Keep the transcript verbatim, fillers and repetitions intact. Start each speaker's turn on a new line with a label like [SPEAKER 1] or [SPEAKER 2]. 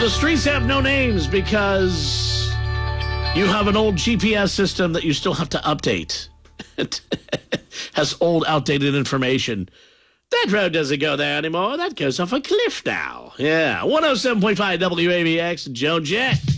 [SPEAKER 1] streets have no names because you have an old G P S system that you still have to update. It has old, outdated information. That road doesn't go there anymore. That goes off a cliff now. Yeah, one oh seven point five W A B X, Joan Jett.